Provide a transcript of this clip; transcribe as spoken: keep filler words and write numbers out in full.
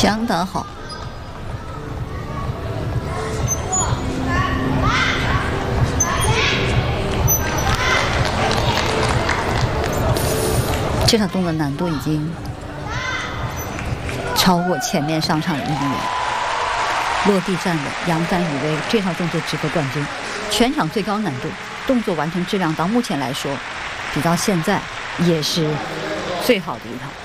相当好。这场动作难度已经超过前面上场的一米。落地站的扬帆雨威，这套动作值得冠军，全场最高难度，动作完成质量到目前来说，比到现在也是最好的一套。